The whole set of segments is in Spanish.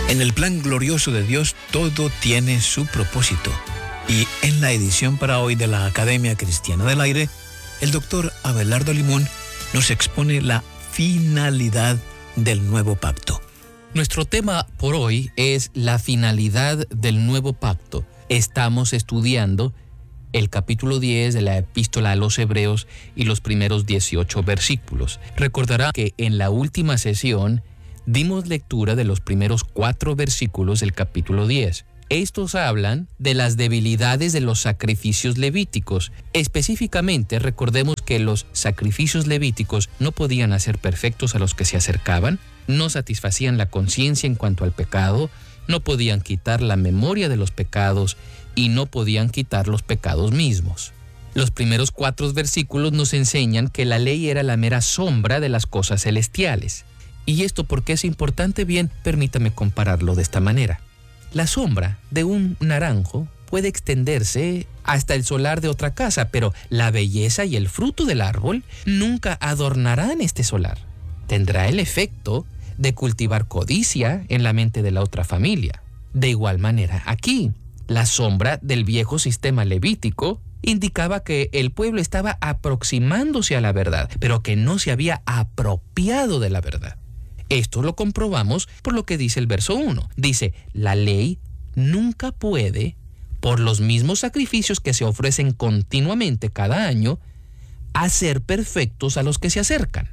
En el plan glorioso de Dios todo tiene su propósito. Y en la edición para hoy de la Academia Cristiana del Aire, el doctor Abelardo Limón nos expone la finalidad del nuevo pacto. Nuestro tema por hoy es la finalidad del nuevo pacto. Estamos estudiando el capítulo 10 de la Epístola a los Hebreos y los primeros 18 versículos. Recordará que en la última sesión dimos lectura de los primeros 4 versículos del capítulo 10. Estos hablan de las debilidades de los sacrificios levíticos. Específicamente, recordemos que los sacrificios levíticos no podían hacer perfectos a los que se acercaban, no satisfacían la conciencia en cuanto al pecado, no podían quitar la memoria de los pecados y no podían quitar los pecados mismos. Los primeros 4 versículos nos enseñan que la ley era la mera sombra de las cosas celestiales. ¿Y esto por qué es importante? Bien, permítame compararlo de esta manera. La sombra de un naranjo puede extenderse hasta el solar de otra casa, pero la belleza y el fruto del árbol nunca adornarán este solar. Tendrá el efecto de cultivar codicia en la mente de la otra familia. De igual manera, aquí, la sombra del viejo sistema levítico indicaba que el pueblo estaba aproximándose a la verdad, pero que no se había apropiado de la verdad. Esto lo comprobamos por lo que dice el verso 1. Dice, la ley nunca puede, por los mismos sacrificios que se ofrecen continuamente cada año, hacer perfectos a los que se acercan.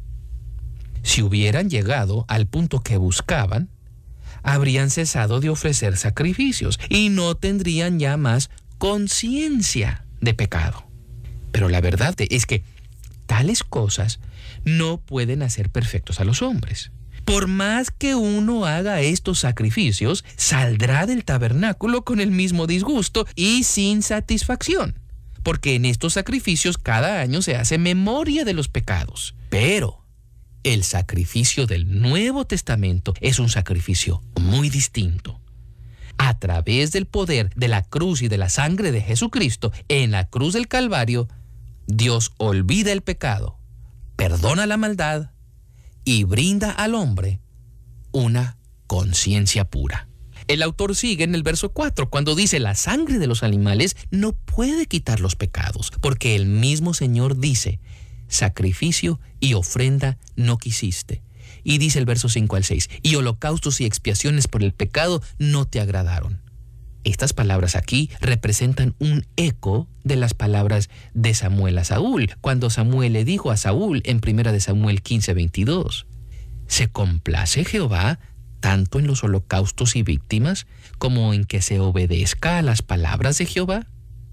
Si hubieran llegado al punto que buscaban, habrían cesado de ofrecer sacrificios y no tendrían ya más conciencia de pecado. Pero la verdad es que tales cosas no pueden hacer perfectos a los hombres. Por más que uno haga estos sacrificios, saldrá del tabernáculo con el mismo disgusto y sin satisfacción, porque en estos sacrificios cada año se hace memoria de los pecados. Pero el sacrificio del Nuevo Testamento es un sacrificio muy distinto. A través del poder de la cruz y de la sangre de Jesucristo, en la cruz del Calvario, Dios olvida el pecado, perdona la maldad y brinda al hombre una conciencia pura. El autor sigue en el verso 4 cuando dice, la sangre de los animales no puede quitar los pecados, porque el mismo Señor dice, sacrificio y ofrenda no quisiste. Y dice el verso 5 al 6, y holocaustos y expiaciones por el pecado no te agradaron. Estas palabras aquí representan un eco de las palabras de Samuel a Saúl, cuando Samuel le dijo a Saúl en 1 Samuel 15:22, ¿se complace Jehová tanto en los holocaustos y víctimas como en que se obedezca a las palabras de Jehová?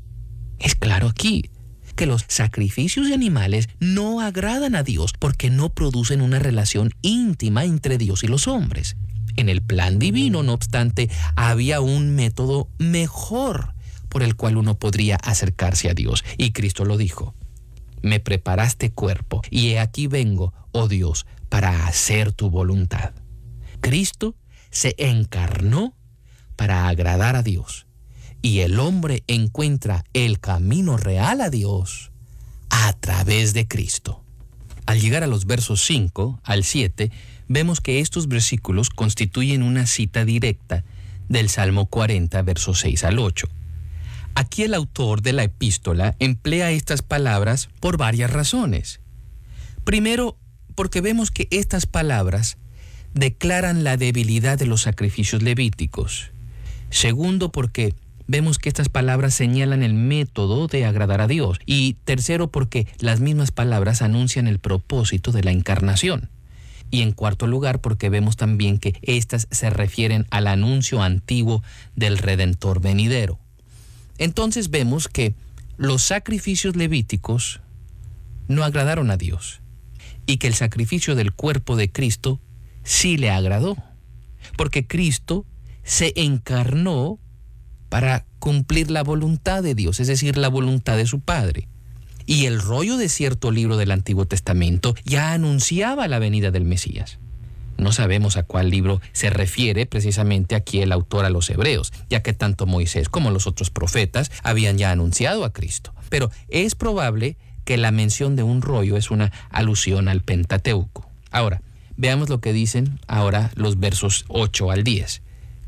Es claro aquí que los sacrificios de animales no agradan a Dios porque no producen una relación íntima entre Dios y los hombres. En el plan divino, no obstante, había un método mejor por el cual uno podría acercarse a Dios. Y Cristo lo dijo, me preparaste cuerpo, y he aquí vengo, oh Dios, para hacer tu voluntad. Cristo se encarnó para agradar a Dios, y el hombre encuentra el camino real a Dios a través de Cristo. Al llegar a los versos 5 al 7, vemos que estos versículos constituyen una cita directa del Salmo 40, versos 6 al 8. Aquí el autor de la epístola emplea estas palabras por varias razones. Primero, porque vemos que estas palabras declaran la debilidad de los sacrificios levíticos. Segundo, porque vemos que estas palabras señalan el método de agradar a Dios. Y tercero, porque las mismas palabras anuncian el propósito de la encarnación. Y en cuarto lugar, porque vemos también que estas se refieren al anuncio antiguo del Redentor venidero. Entonces vemos que los sacrificios levíticos no agradaron a Dios y que el sacrificio del cuerpo de Cristo sí le agradó, porque Cristo se encarnó para cumplir la voluntad de Dios, es decir, la voluntad de su Padre. Y el rollo de cierto libro del Antiguo Testamento ya anunciaba la venida del Mesías. No sabemos a cuál libro se refiere precisamente aquí el autor a los hebreos, ya que tanto Moisés como los otros profetas habían ya anunciado a Cristo. Pero es probable que la mención de un rollo es una alusión al Pentateuco. Ahora, veamos lo que dicen ahora los versos 8 al 10.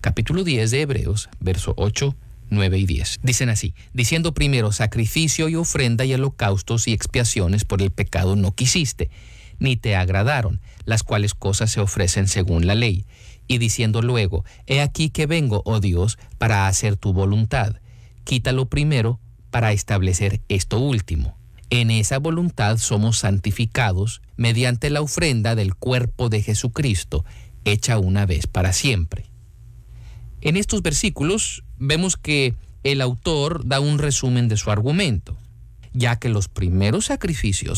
capítulo 10 de Hebreos, verso 8, 9 y 10. Dicen así: diciendo primero, sacrificio y ofrenda y holocaustos y expiaciones por el pecado no quisiste, ni te agradaron, las cuales cosas se ofrecen según la ley. Y diciendo luego, he aquí que vengo, oh Dios, para hacer tu voluntad. Quítalo primero para establecer esto último. En esa voluntad somos santificados mediante la ofrenda del cuerpo de Jesucristo, hecha una vez para siempre. En estos versículos vemos que el autor da un resumen de su argumento, ya que los primeros sacrificios